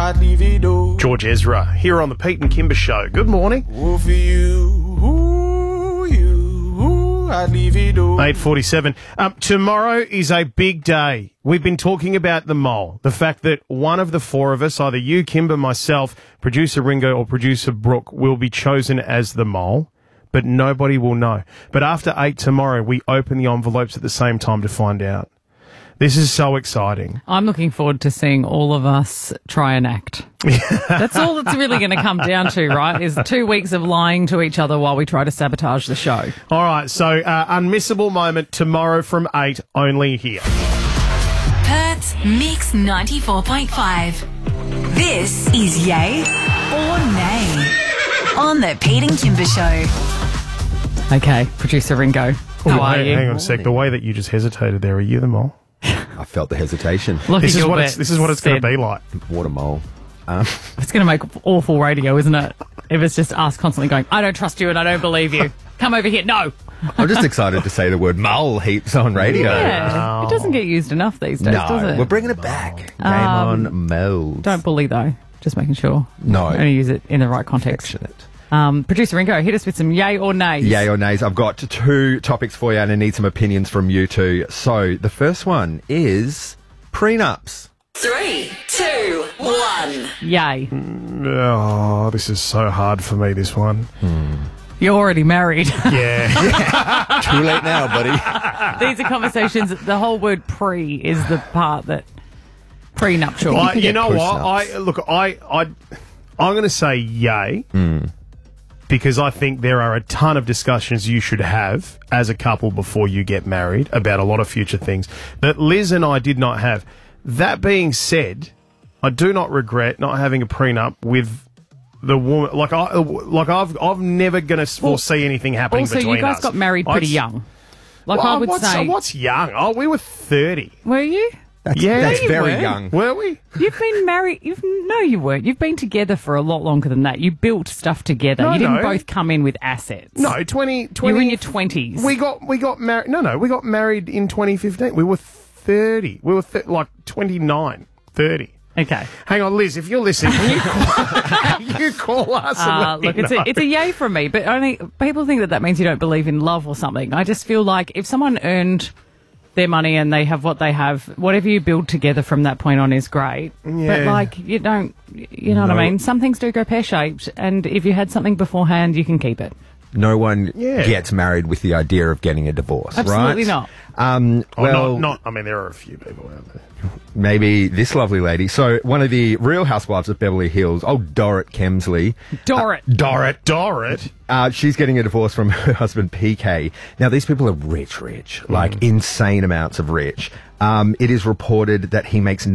I'd leave it all. George Ezra here on the Pete and Kimber Show. Good morning. Oh, for you, I'd leave it all. 8:47. Tomorrow is a big day. We've been talking about the mole. The fact that one of the four of us, either you, Kimber, myself, producer Ringo or producer Brooke, will be chosen as the mole, but nobody will know. But after 8 tomorrow, we open the envelopes at the same time to find out. This is so exciting. I'm looking forward to seeing all of us try and act. That's all it's really going to come down to, right? Is 2 weeks of lying to each other while we try to sabotage the show. All right, so unmissable moment tomorrow from 8, only here. Perth's Mix 94.5. This is Yay or Nay on the Pete and Kimber Show. Okay, producer Ringo, how are you? Hang on a sec. The way that you just hesitated there, are you the mole? I felt the hesitation. Look This at is your what bet. it's going to be like. What a mole. It's going to make awful radio, isn't it? If it's just us constantly going, I don't trust you and I don't believe you. Come over here. No. I'm just excited to say the word mole heaps on radio. Yeah, it doesn't get used enough these days, does No, it? we're bringing it back. Game on moles. Don't bully, though. Just making sure. No. Only use it in the right context. Affectionate. Producer Ringo, hit us with some yay or nays. Yay or nays. I've got 2 topics for you and I need some opinions from you two. So the first one is prenups. 3, 2, 1. Yay. Oh, this is so hard for me, this one. You're already married. Yeah. Too late now, buddy. These are conversations. The whole word pre is the part that prenuptial. You know push what? I'm going to say yay. Because I think there are a ton of discussions you should have as a couple before you get married about a lot of future things that Liz and I did not have. That being said, I do not regret not having a prenup with the woman. I've never going to foresee anything happening also, between us. you guys got married pretty young. I would say. What's young? Oh, we were 30. Were you? That's you very were. young. Were we? You've been married. No, you weren't. You've been together for a lot longer than that. You built stuff together. No, you didn't no. both come in with assets. No, 20. You were in your 20s. We got married. No, we got married in 2015. We were 30. We were 29, 30. Okay. Hang on, Liz, if you're listening, you call us and let me know. It's a yay from me, but only people think that means you don't believe in love or something. I just feel like if someone earned their money and they have what they have, whatever you build together from that point on is great. Yeah. But you don't, you know what I mean? Some things do go pear-shaped, and if you had something beforehand, you can keep it. No one gets married with the idea of getting a divorce, Absolutely right? not. Not. I mean, there are a few people out there. Maybe this lovely lady. So one of the Real Housewives of Beverly Hills, Dorrit Kemsley. Dorrit. She's getting a divorce from her husband, PK. Now, these people are rich, like insane amounts of rich. It is reported that he makes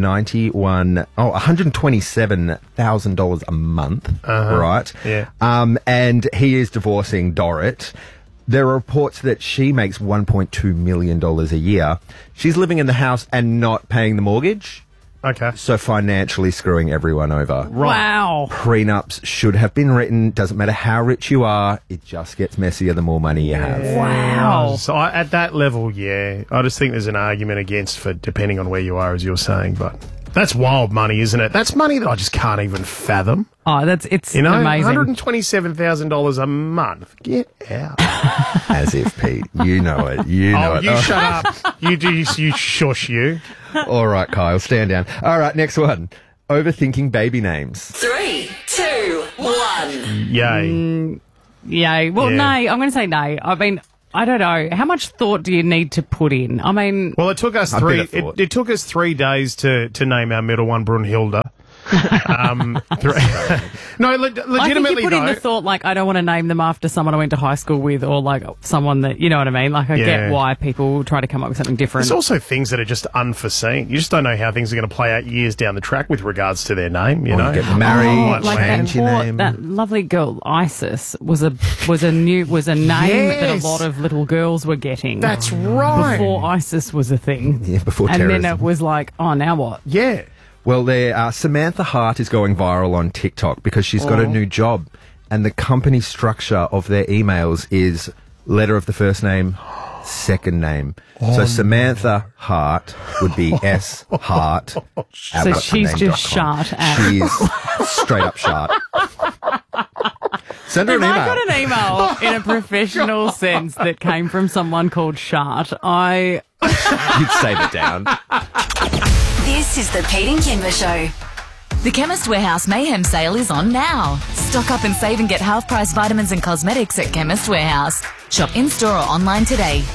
$127,000 a month, right? Yeah. And he is divorcing Dorrit. There are reports that she makes $1.2 million a year. She's living in the house and not paying the mortgage. Okay. So financially screwing everyone over. Wow. Prenups should have been written. Doesn't matter how rich you are. It just gets messier the more money you have. Wow. So at that level, I just think there's an argument against for depending on where you are, as you're saying, but that's wild money, isn't it? That's money that I just can't even fathom. Oh, it's amazing. $127,000 a month. Get out. As if, Pete, you know it. You know it. You shut up. You shush you. All right, Kyle, stand down. All right, next one. Overthinking baby names. 3, 2, 1. Yay. Yay. Well, Yeah. nay. I'm going to say nay. I mean, I don't know. How much thought do you need to put in? I mean... Well, it took us A bit of thought. it took us 3 days to name our middle one, Brunhilde. No, legitimately, I think you put in though. the thought, like, I don't want to name them after someone I went to high school with, or like someone that, you know what I mean? Like, I get why people try to come up with something different. There's also things that are just unforeseen. You just don't know how things are going to play out years down the track with regards to their name, you know? You get married, like change your name. that lovely girl Isis was a name that a lot of little girls were getting. That's right. Before ISIS was a thing. Yeah, before and terrorism. then it was like, oh, now what? Yeah. Well, Samantha Hart is going viral on TikTok because she's got a new job, and the company structure of their emails is letter of the first name, second name. So Samantha Hart would be S Hart. So she's just shart at. She's straight up shart. Send her If an I email. got an email in a professional sense that came from someone called Shart, You'd save it down. This is the Pete and Kimber Show. The Chemist Warehouse Mayhem sale is on now. Stock up and save and get half-price vitamins and cosmetics at Chemist Warehouse. Shop in-store or online today.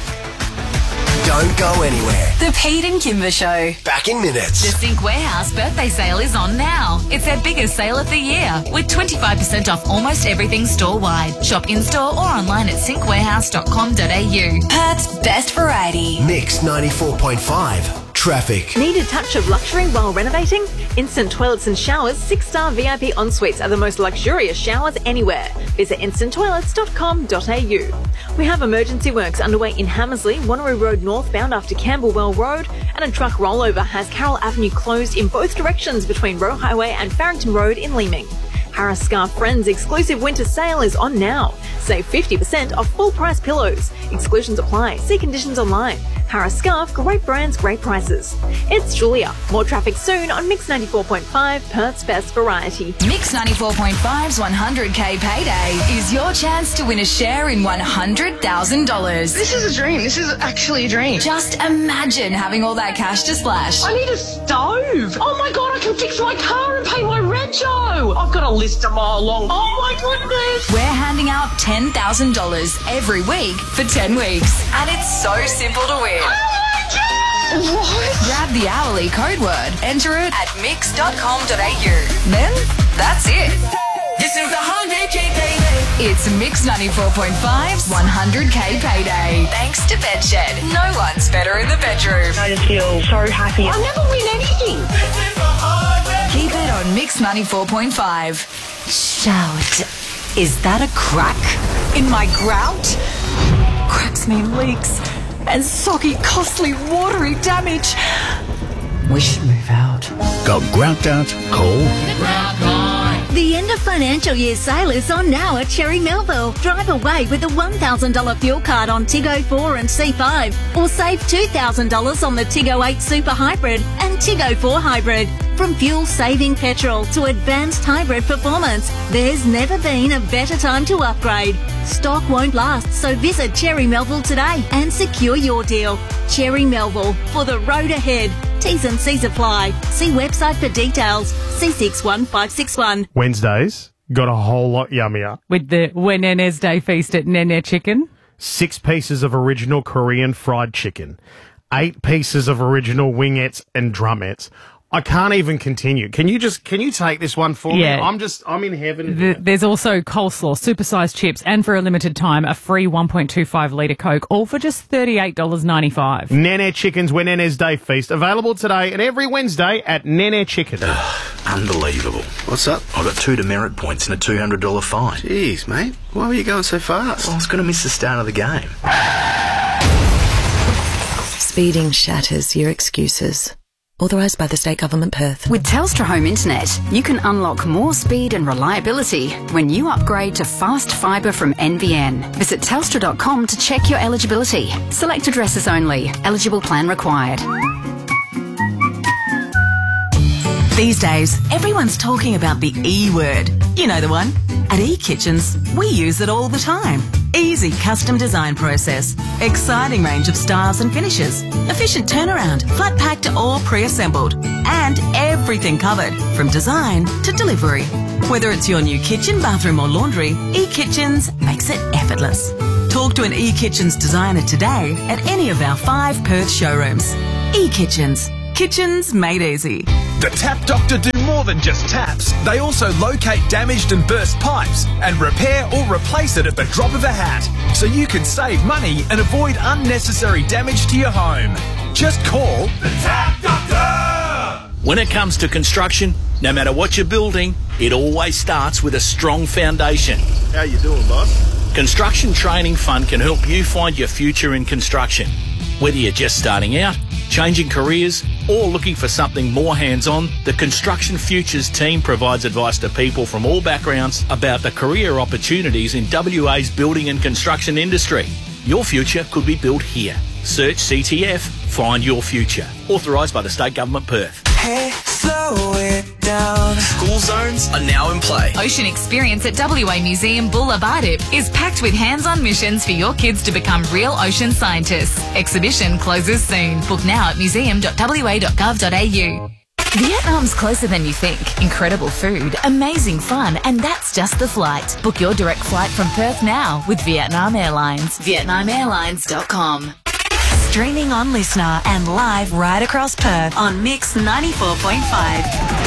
Don't go anywhere. The Pete and Kimber Show. Back in minutes. The Sync Warehouse birthday sale is on now. It's their biggest sale of the year, with 25% off almost everything store-wide. Shop in-store or online at syncwarehouse.com.au. Perth's best variety. Mix 94.5. Traffic. Need a touch of luxury while renovating? Instant Toilets and Showers 6-star VIP ensuites are the most luxurious showers anywhere. Visit instanttoilets.com.au. We have emergency works underway in Hammersley, Wanneroo Road northbound after Campbellwell Road, and a truck rollover has Carroll Avenue closed in both directions between Roe Highway and Farrington Road in Leeming. Harris Scarf Friends exclusive winter sale is on now. Save 50% off full price pillows. Exclusions apply. See conditions online. Harris Scarf, great brands, great prices. It's Julia. More traffic soon on Mix 94.5, Perth's best variety. Mix 94.5's 100K payday is your chance to win a share in $100,000. This is a dream. This is actually a dream. Just imagine having all that cash to splash. I need a stove. Oh my God, I can fix my car and pay my rego. I've got a list a mile long. Oh my goodness. We're handing out $10,000 every week for 10 weeks. And it's so simple to win. What? Grab the hourly code word, enter it at mix.com.au. Then that's it. This is the 100K payday. It's Mix 94.5's 100K payday. Thanks to Bedshed. No one's better in the bedroom. I just feel so happy. I never win anything. Keep it on Mix 94.5. Shout. Is that a crack in my grout? Cracks mean leaks and soggy, costly, watery damage. We should move out. Got grout out? Call The end of financial year sale is on now at Cherry Melville. Drive away with a $1,000 fuel card on Tiggo 4 and C5, or save $2,000 on the Tiggo 8 Super Hybrid and Tiggo 4 Hybrid. From fuel-saving petrol to advanced hybrid performance, there's never been a better time to upgrade. Stock won't last, so visit Cherry Melville today and secure your deal. Cherry Melville, for the road ahead. T's and C's apply. See website for details. C61561. Wednesdays got a whole lot yummier. with the Wenen's Day feast at Nene Chicken. 6 pieces of original Korean fried chicken. 8 pieces of original wingettes and drumettes. I can't even continue. Can you take this one for Yeah. me? I'm in heaven. here. There's also coleslaw, supersized chips, and for a limited time, a free 1.25 litre Coke, all for just $38.95. Nene Chicken's Wenen's Day Feast, available today and every Wednesday at Nene Chicken. Unbelievable. What's up? I got 2 demerit points and a $200 fine. Jeez, mate. Why were you going so fast? I was going to miss the start of the game. Speeding shatters your excuses. Authorised by the State Government Perth. With Telstra Home Internet, you can unlock more speed and reliability when you upgrade to fast fibre from NBN. Visit telstra.com to check your eligibility. Select addresses only. Eligible plan required. These days, everyone's talking about the E word. You know the one. At eKitchens, we use it all the time. Easy custom design process, exciting range of styles and finishes, efficient turnaround, flat packed or pre-assembled, and everything covered from design to delivery. Whether it's your new kitchen, bathroom or laundry, eKitchens makes it effortless. Talk to an eKitchens designer today at any of our 5 Perth showrooms. eKitchens. Kitchens made easy. The Tap Doctor do more than just taps. They also locate damaged and burst pipes and repair or replace it at the drop of a hat, so you can save money and avoid unnecessary damage to your home. Just call the Tap Doctor! When it comes to construction, no matter what you're building, it always starts with a strong foundation. How you doing, boss? Construction Training Fund can help you find your future in construction. Whether you're just starting out, changing careers, or looking for something more hands-on, the Construction Futures team provides advice to people from all backgrounds about the career opportunities in WA's building and construction industry. Your future could be built here. Search CTF, find your future. Authorised by the State Government Perth. Hey, slow it down. School zones are now in play. Ocean Experience at WA Museum Bullabardip is packed with hands-on missions for your kids to become real ocean scientists. Exhibition closes soon. Book now at museum.wa.gov.au. Vietnam's closer than you think. Incredible food, amazing fun, and that's just the flight. Book your direct flight from Perth now with Vietnam Airlines. VietnamAirlines.com. Streaming on Listener and live right across Perth on Mix 94.5.